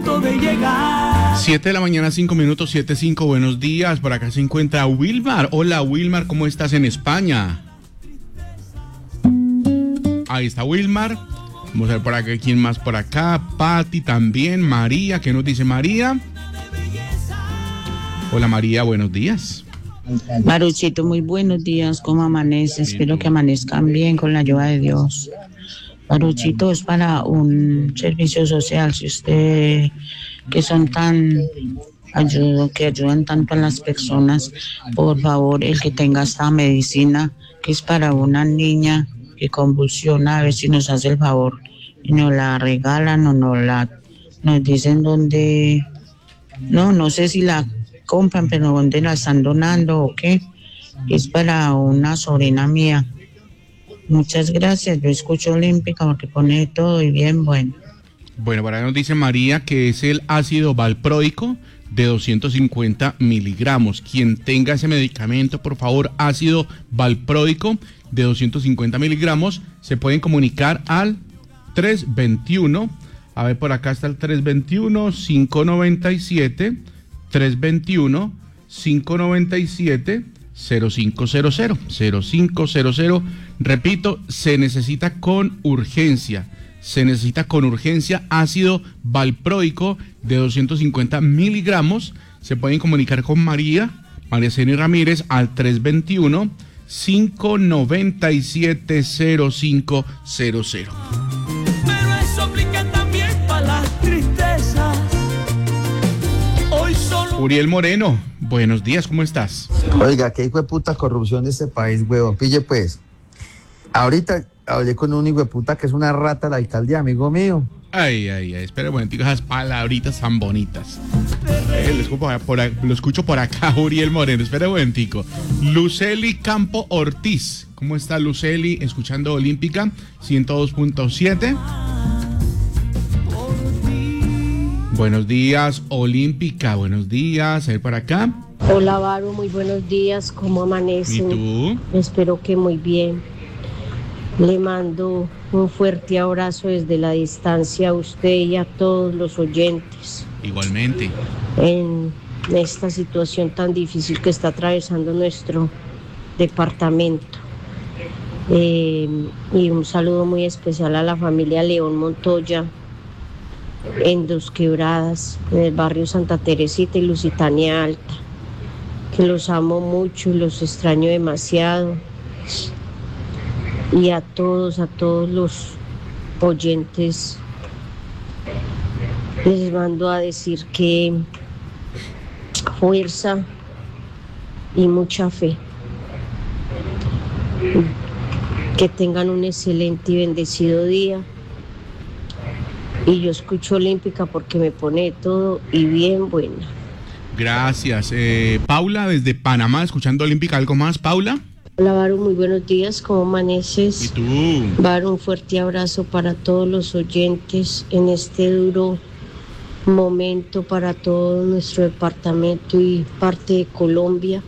punto de llegar. 7 de la mañana, 5 minutos, 7:05, buenos días. Por acá se encuentra Wilmar. Hola Wilmar, ¿cómo estás en España? Ahí está Wilmar. Vamos a ver por acá, ¿quién más por acá? Patti también, María, ¿qué nos dice María? Hola María, buenos días. Maruchito, muy buenos días, ¿cómo amanece? Espero que amanezcan bien con la ayuda de Dios. Maruchito, es para un servicio social, si usted, que son tan que ayudan tanto a las personas, por favor, el que tenga esta medicina, que es para una niña que convulsiona, a ver si nos hace el favor y nos la regalan o nos dicen dónde, no sé si la compran, pero dónde la están donando o qué. Es para una sobrina mía. Muchas gracias, yo escucho Olímpica porque pone todo y bien bueno. Bueno, por ahí nos dice María que es el ácido valproico de 250 miligramos. Quien tenga ese medicamento, por favor, ácido valproico de 250 miligramos, se pueden comunicar al 321, a ver, por acá está el 321-597, 321-597-0500, repito, se necesita con urgencia ácido valproico de 250 miligramos. Se pueden comunicar con María Ceni Ramírez al 321-597-0500. Pero eso aplica también para las tristezas. Hoy solo... Uriel Moreno, buenos días, ¿cómo estás? Oiga, qué hijo de puta corrupción de este país, huevón. Pille pues. Ahorita hablé con un hijo de puta que es una rata de la alcaldía, amigo mío. Ay, espera un momentico, esas palabritas tan bonitas. Lo escucho por acá, Uriel Moreno, espera un momentico. Luceli Campo Ortiz, ¿cómo está Luceli? Escuchando Olímpica 102.7. Buenos días, Olímpica, buenos días, a ver por acá. Hola, Varo, muy buenos días, ¿cómo amanecen? ¿Y tú? Espero que muy bien. Le mando un fuerte abrazo desde la distancia a usted y a todos los oyentes. Igualmente. En esta situación tan difícil que está atravesando nuestro departamento. Y un saludo muy especial a la familia León Montoya en Dos Quebradas, en el barrio Santa Teresita y Lusitania Alta, que los amo mucho y los extraño demasiado. Y a todos los oyentes les mando a decir que fuerza y mucha fe. Que tengan un excelente y bendecido día. Y yo escucho Olímpica porque me pone todo y bien buena. Gracias. Paula, desde Panamá, escuchando Olímpica, ¿algo más, Paula? Hola, Varo, muy buenos días, ¿cómo amaneces? ¿Y tú? Varo, un fuerte abrazo para todos los oyentes en este duro momento para todo nuestro departamento y parte de Colombia.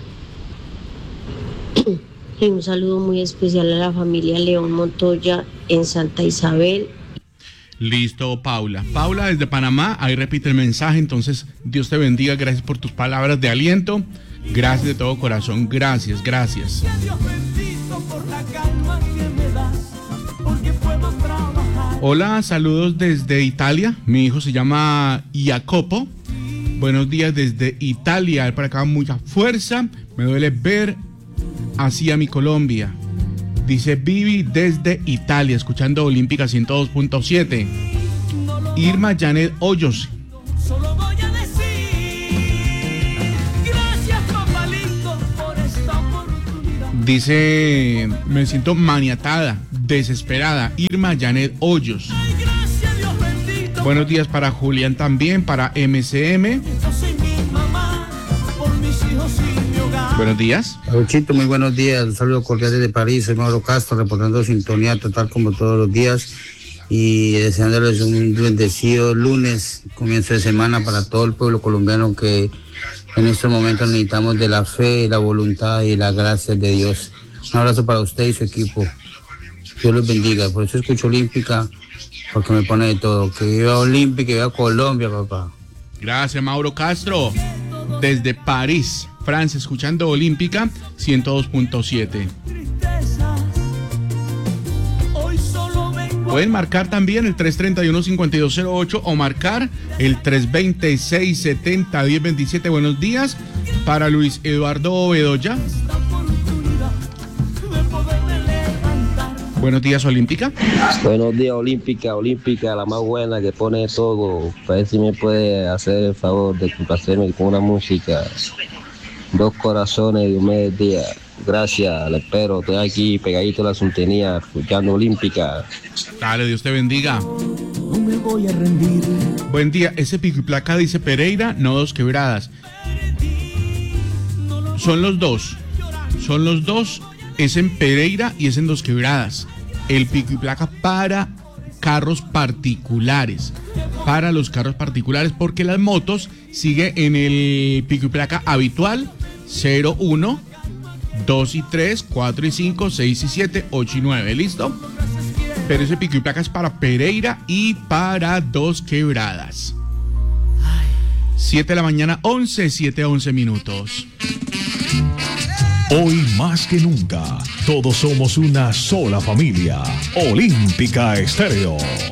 Y un saludo muy especial a la familia León Montoya en Santa Isabel. Listo, Paula. Paula, desde Panamá, ahí repite el mensaje, entonces Dios te bendiga, gracias por tus palabras de aliento. Gracias de todo corazón, gracias. Hola, saludos desde Italia, mi hijo se llama Jacopo. Buenos días desde Italia, para acá mucha fuerza, me duele ver hacia mi Colombia. Dice Vivi desde Italia, escuchando Olímpica 102.7. Irma Janet Hoyos. Dice, me siento maniatada, desesperada. Irma Janet Hoyos. Buenos días para Julián también, para MCM. Buenos días. Luchito, muy buenos días. Un saludo cordial desde París. Soy Mauro Castro, reportando sintonía total como todos los días. Y deseándoles un bendecido lunes, comienzo de semana para todo el pueblo colombiano que en estos momentos necesitamos de la fe, la voluntad y la gracia de Dios. Un abrazo para usted y su equipo. Dios los bendiga. Por eso escucho Olímpica porque me pone de todo. Que viva Olímpica, que viva Colombia, papá. Gracias, Mauro Castro. Desde París, Francia, escuchando Olímpica 102.7. Pueden marcar también el 331-5208 o marcar el 320-670-1027. Buenos días para Luis Eduardo Bedoya. Buenos días, Olímpica. Buenos días, Olímpica, la más buena que pone todo. Para ver si me puede hacer el favor de complacerme con una música. Dos corazones de un mes de día. Gracias, le espero. Estoy aquí pegadito a la sintonía, escuchando Olímpica. Dale, Dios te bendiga. No me voy a rendir. Buen día, ese pico y placa dice Pereira, no Dos Quebradas. Son los dos, es en Pereira y es en Dos Quebradas. El pico y placa para carros particulares, para los carros particulares, porque las motos sigue en el pico y placa habitual 01, 2 y 3, 4 y 5, 6 y 7, 8 y 9, ¿listo? Pero ese pico y placa es para Pereira y para Dos Quebradas. 7 de la mañana, 7:11 minutos. Hoy más que nunca, todos somos una sola familia. Olímpica Estéreo.